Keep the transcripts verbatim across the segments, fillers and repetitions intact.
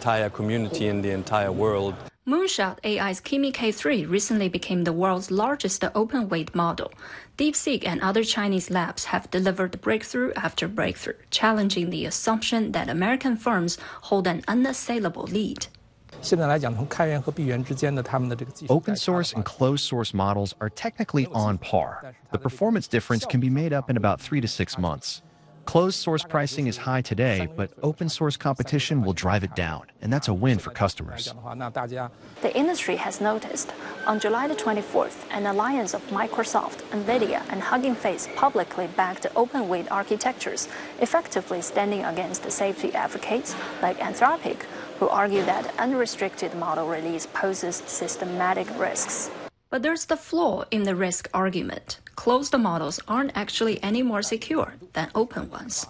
entire community in the entire world. Moonshot A I's Kimi K three recently became the world's largest open-weight model. DeepSeek and other Chinese labs have delivered breakthrough after breakthrough, challenging the assumption that American firms hold an unassailable lead. Open source and closed source models are technically on par. The performance difference can be made up in about three to six months. Closed source pricing is high today, but open source competition will drive it down, and that's a win for customers. The industry has noticed. On July the twenty-fourth, an alliance of Microsoft, NVIDIA, and Hugging Face publicly backed open-weight architectures, effectively standing against safety advocates like Anthropic, who argue that unrestricted model release poses systematic risks. But there's the flaw in the risk argument. Closed models aren't actually any more secure than open ones.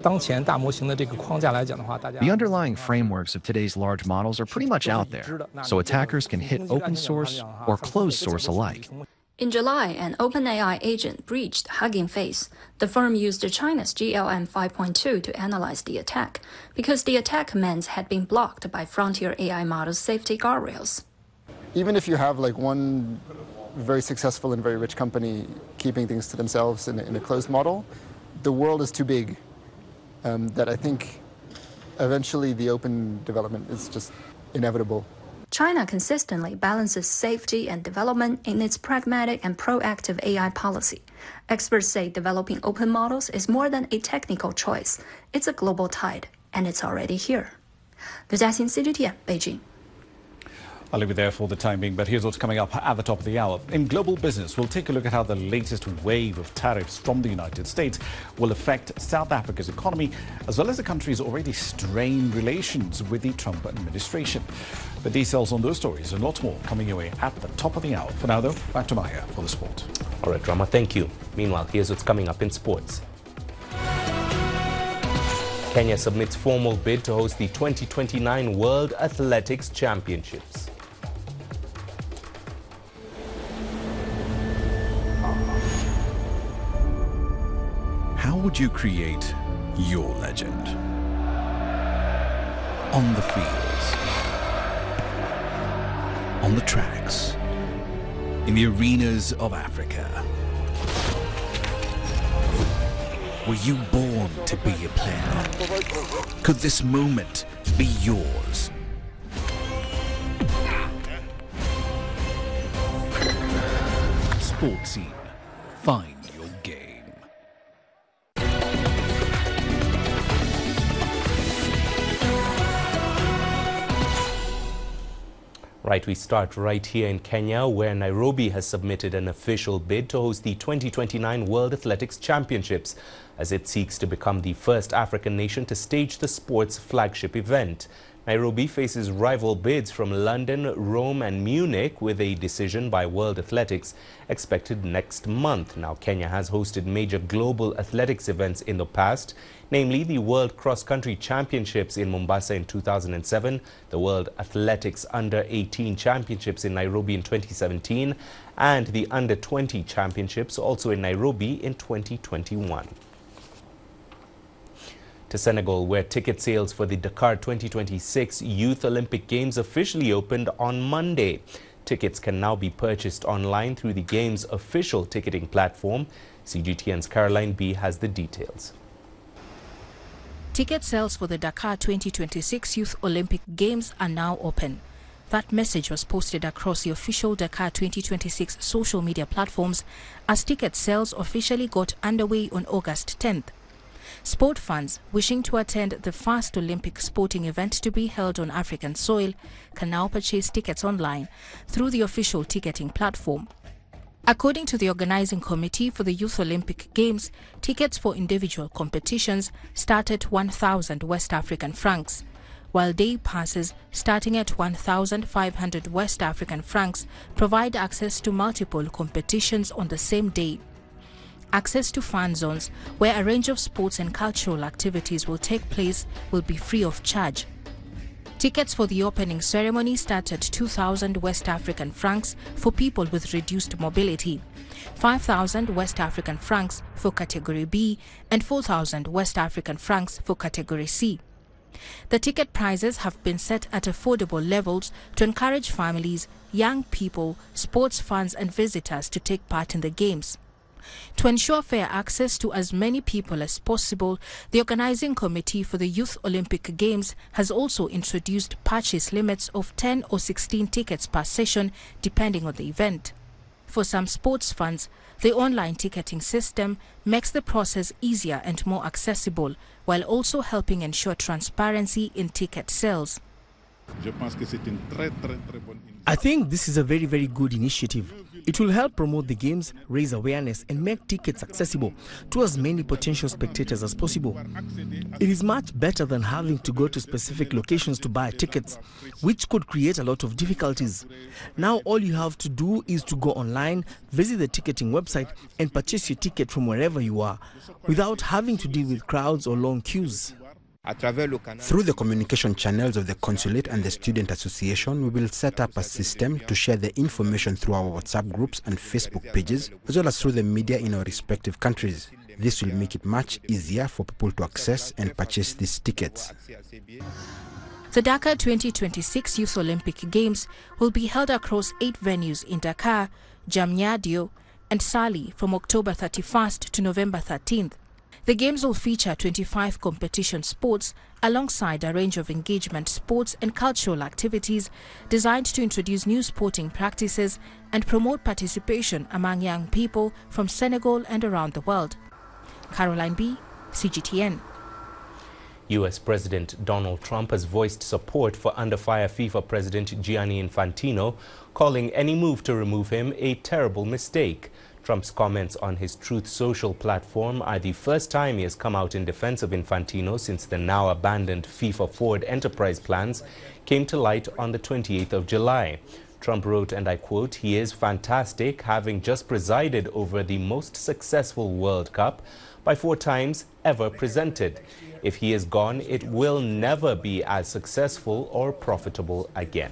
The underlying frameworks of today's large models are pretty much out there, so attackers can hit open source or closed source alike. In July, an OpenAI agent breached Hugging Face. The firm used China's G L M five point two to analyze the attack, because the attack commands had been blocked by Frontier A I model's safety guardrails. Even if you have like one very successful and very rich company keeping things to themselves in a, in a closed model, the world is too big um, that I think eventually the open development is just inevitable. China consistently balances safety and development in its pragmatic and proactive A I policy. Experts say developing open models is more than a technical choice. It's a global tide, and it's already here. 刘嘉欣 C G T N 北京。 I'll leave it there for the time being, but here's what's coming up at the top of the hour. In global business, we'll take a look at how the latest wave of tariffs from the United States will affect South Africa's economy, as well as the country's already strained relations with the Trump administration. The details on those stories and lots more coming your way at the top of the hour. For now, though, back to Maya for the sport. All right, Rama, thank you. Meanwhile, here's what's coming up in sports. Kenya submits formal bid to host the twenty twenty-nine World Athletics Championships. How would you create your legend? On the fields, on the tracks, in the arenas of Africa. Were you born to be a player? Could this moment be yours? Sports Scene. Find your game. Right, we start right here in Kenya, where Nairobi has submitted an official bid to host the twenty twenty-nine World Athletics Championships, as it seeks to become the first African nation to stage the sport's flagship event. Nairobi faces rival bids from London, Rome and Munich, with a decision by World Athletics expected next month. Now, Kenya has hosted major global athletics events in the past, namely the World Cross Country Championships in Mombasa in two thousand seven, the World Athletics Under eighteen Championships in Nairobi in twenty seventeen, and the Under twenty Championships also in Nairobi in twenty twenty-one. To Senegal, where ticket sales for the Dakar twenty twenty-six Youth Olympic Games officially opened on Monday. Tickets can now be purchased online through the Games' official ticketing platform. C G T N's Caroline B has the details. Ticket sales for the Dakar twenty twenty-six Youth Olympic Games are now open. That message was posted across the official Dakar twenty twenty-six social media platforms as ticket sales officially got underway on August tenth. Sport fans wishing to attend the first Olympic sporting event to be held on African soil can now purchase tickets online through the official ticketing platform. According to the organizing committee for the Youth Olympic Games, tickets for individual competitions start at one thousand West African francs, while day passes starting at one thousand five hundred West African francs provide access to multiple competitions on the same day. Access to fan zones, where a range of sports and cultural activities will take place, will be free of charge. Tickets for the opening ceremony start at two thousand West African francs for people with reduced mobility, five thousand West African francs for Category B, and four thousand West African francs for Category C. The ticket prices have been set at affordable levels to encourage families, young people, sports fans and visitors to take part in the games. To ensure fair access to as many people as possible, the organizing committee for the Youth Olympic Games has also introduced purchase limits of ten or sixteen tickets per session, depending on the event. For some sports fans, the online ticketing system makes the process easier and more accessible, while also helping ensure transparency in ticket sales. I think this is a very, very good initiative. It will help promote the games, raise awareness, and make tickets accessible to as many potential spectators as possible. It is much better than having to go to specific locations to buy tickets, which could create a lot of difficulties. Now all you have to do is to go online, visit the ticketing website, and purchase your ticket from wherever you are, without having to deal with crowds or long queues. Through the communication channels of the Consulate and the Student Association, we will set up a system to share the information through our WhatsApp groups and Facebook pages, as well as through the media in our respective countries. This will make it much easier for people to access and purchase these tickets. The Dakar twenty twenty-six Youth Olympic Games will be held across eight venues in Dakar, Diamniadio, and Sali from October thirty-first to November thirteenth. The Games will feature twenty-five competition sports alongside a range of engagement sports and cultural activities designed to introduce new sporting practices and promote participation among young people from Senegal and around the world. Caroline B., C G T N. U S President Donald Trump has voiced support for under-fire FIFA President Gianni Infantino, calling any move to remove him a terrible mistake. Trump's comments on his Truth Social platform are the first time he has come out in defense of Infantino since the now-abandoned FIFA Forward enterprise plans came to light on the twenty-eighth of July. Trump wrote, and I quote, "He is fantastic, having just presided over the most successful World Cup by four times ever presented. If he is gone, it will never be as successful or profitable again."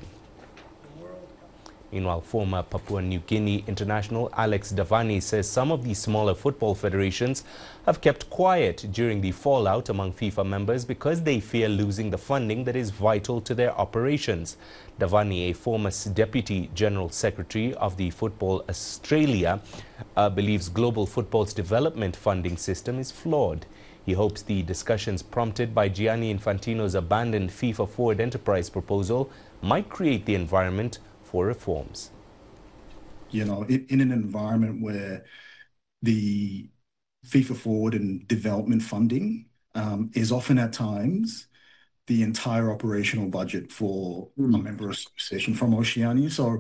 Meanwhile, former Papua New Guinea international Alex Davani says some of the smaller football federations have kept quiet during the fallout among FIFA members because they fear losing the funding that is vital to their operations. Davani, a former Deputy General Secretary of the Football Australia, uh, believes global football's development funding system is flawed. He hopes the discussions prompted by Gianni Infantino's abandoned FIFA Forward enterprise proposal might create the environment for reforms. You know, in, in an environment where the FIFA Forward and development funding um, is often at times the entire operational budget for mm. a member association from Oceania. So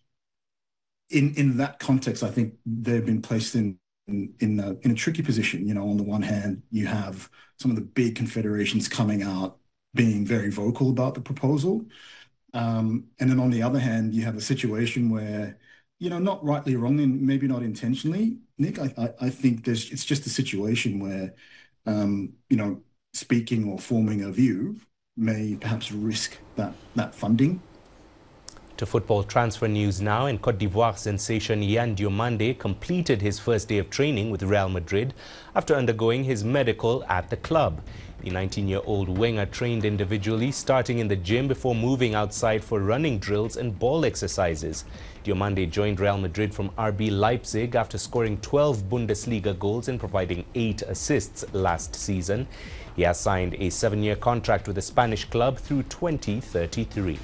in in that context, I think they've been placed in in, in, a, in a tricky position. You know, on the one hand, you have some of the big confederations coming out being very vocal about the proposal. Um, and then on the other hand, you have a situation where, you know, not rightly or wrongly, maybe not intentionally, Nick, I, I, I think there's it's just a situation where, um, you know, speaking or forming a view may perhaps risk that, that funding. To football transfer news now, in Côte d'Ivoire sensation Yan Diomande completed his first day of training with Real Madrid after undergoing his medical at the club. The nineteen-year-old winger trained individually, starting in the gym before moving outside for running drills and ball exercises. Diomande joined Real Madrid from R B Leipzig after scoring twelve Bundesliga goals and providing eight assists last season. He has signed a seven-year contract with the Spanish club through twenty thirty-three.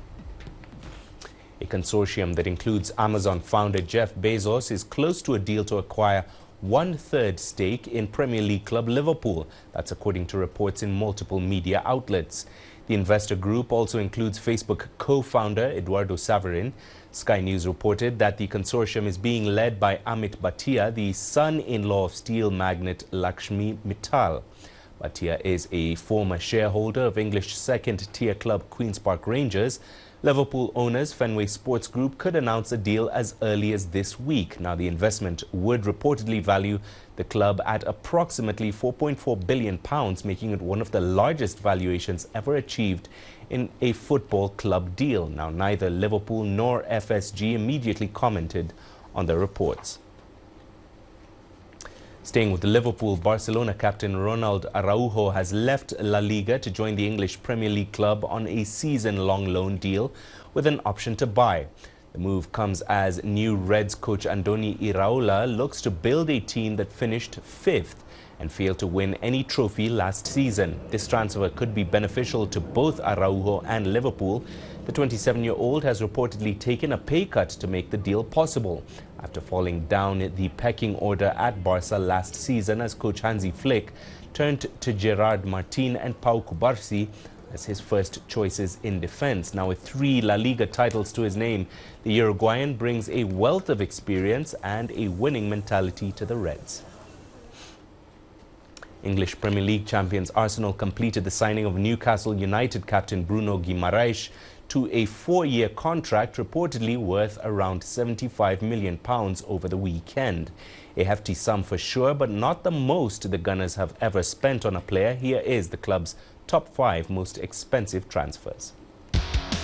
A consortium that includes Amazon founder Jeff Bezos is close to a deal to acquire one-third stake in Premier League club Liverpool. That's according to reports in multiple media outlets. The investor group also includes Facebook co-founder Eduardo Saverin. Sky News reported that the consortium is being led by Amit Bhatia, the son-in-law of steel magnate Lakshmi Mittal. Bhatia is a former shareholder of English second-tier club Queen's Park Rangers. Liverpool owners Fenway Sports Group could announce a deal as early as this week. Now, the investment would reportedly value the club at approximately four point four billion pounds, making it one of the largest valuations ever achieved in a football club deal. Now, neither Liverpool nor F S G immediately commented on the reports. Stay Staying with Liverpool, Barcelona captain Ronald Araujo has left La Liga to join the English Premier League club on a season-long loan deal with an option to buy. The move comes as new Reds coach Andoni Iraola looks to build a team that finished fifth and failed to win any trophy last season. This transfer could be beneficial to both Araujo and Liverpool. The twenty-seven-year-old has reportedly taken a pay cut to make the deal possible after falling down the pecking order at Barca last season as coach Hansi Flick turned to Gerard Martin and Pau Cubarsí as his first choices in defense. Now with three La Liga titles to his name, the Uruguayan brings a wealth of experience and a winning mentality to the Reds. English Premier League champions Arsenal completed the signing of Newcastle United captain Bruno Guimaraes to a four-year contract reportedly worth around seventy-five million pounds over the weekend. A hefty sum for sure, but not the most the Gunners have ever spent on a player. Here is the club's top five most expensive transfers.